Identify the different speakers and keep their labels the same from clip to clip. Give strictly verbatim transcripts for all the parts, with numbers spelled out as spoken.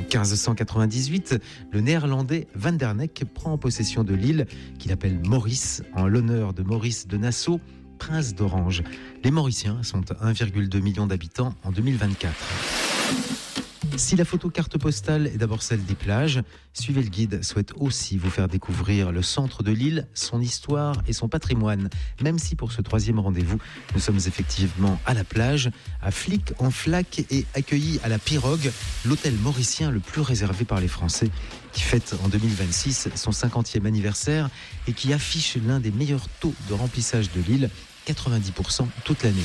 Speaker 1: quinze cent quatre-vingt-dix-huit, le néerlandais Van der Neck prend possession de l'île qu'il appelle Maurice, en l'honneur de Maurice de Nassau, prince d'Orange. Les Mauriciens sont un virgule deux million d'habitants en deux mille vingt-quatre. Si la photo carte postale est d'abord celle des plages, Suivez le guide souhaite aussi vous faire découvrir le centre de l'île, son histoire et son patrimoine. Même si pour ce troisième rendez-vous, nous sommes effectivement à la plage, à Flic en Flac et accueillis à la Pirogue, l'hôtel mauricien le plus réservé par les Français, qui fête en deux mille vingt-six son cinquantième anniversaire et qui affiche l'un des meilleurs taux de remplissage de l'île, quatre-vingt-dix pour cent toute l'année.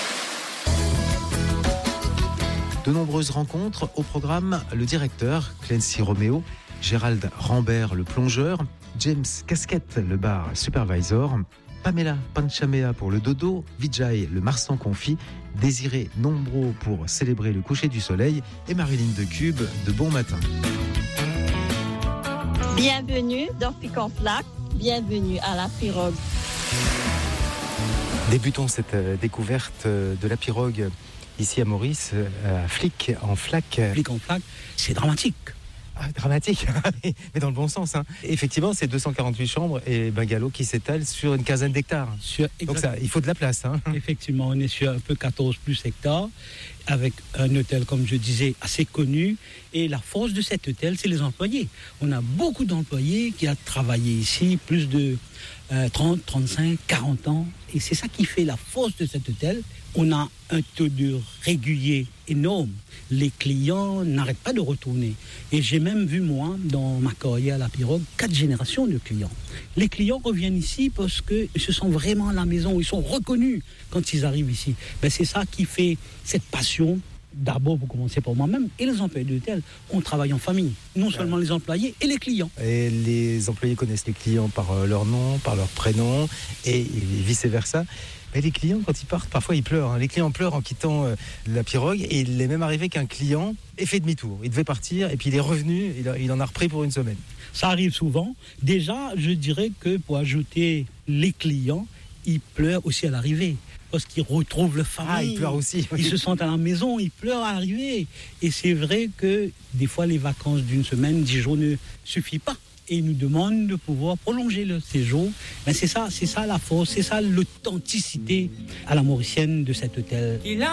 Speaker 1: De nombreuses rencontres au programme, le directeur, Clancy Romeo, Gérald Rambert, le plongeur, James Casquette, le bar supervisor, Pamela Panchamea pour le dodo, Vijay, le marsan confit, Désiré Nombro pour célébrer le coucher du soleil et Marilyn de Cube de Bon Matin.
Speaker 2: Bienvenue dans Flic en Flac, bienvenue à la Pirogue.
Speaker 1: Débutons cette découverte de la Pirogue ici à Maurice, à Flic en Flac.
Speaker 3: Flic en Flac, c'est dramatique.
Speaker 1: Ah, dramatique, mais dans le bon sens. Hein. Effectivement, c'est deux cent quarante-huit chambres et bungalows qui s'étalent sur une quinzaine d'hectares. Sur, Donc ça, il faut de la place. Hein.
Speaker 3: Effectivement, on est sur un peu quatorze plus hectares, avec un hôtel, comme je disais, assez connu. Et la force de cet hôtel, c'est les employés. On a beaucoup d'employés qui ont travaillé ici, plus de euh, trente, trente-cinq, quarante ans. Et c'est ça qui fait la force de cet hôtel. On a un taux de régulier énorme. Les clients n'arrêtent pas de retourner. Et j'ai même vu, moi, dans ma carrière à la Pirogue, quatre générations de clients. Les clients reviennent ici parce qu'ils se sentent vraiment à la maison. Ils sont reconnus quand ils arrivent ici. Ben, c'est ça qui fait cette passion. D'abord, pour commencer par moi-même, et les employés de l'hôtel, on travaille en famille. Non seulement les employés et les clients.
Speaker 1: Et les employés connaissent les clients par leur nom, par leur prénom, et vice-versa. Mais les clients, quand ils partent, parfois ils pleurent. Hein. Les clients pleurent en quittant euh, la Pirogue. Et il est même arrivé qu'un client ait fait demi-tour. Il devait partir et puis il est revenu. Il, a, il en a repris pour une semaine.
Speaker 3: Ça arrive souvent. Déjà, je dirais que pour ajouter les clients, ils pleurent aussi à l'arrivée. Parce qu'ils retrouvent le famille.
Speaker 1: Ah, ils pleurent aussi. Oui.
Speaker 3: Ils se sentent à la maison, ils pleurent à l'arrivée. Et c'est vrai que des fois, les vacances d'une semaine, dix jours ne suffisent pas. Et ils nous demandent de pouvoir prolonger le séjour. Mais c'est ça, c'est ça la force, c'est ça l'authenticité à la mauricienne de cet hôtel.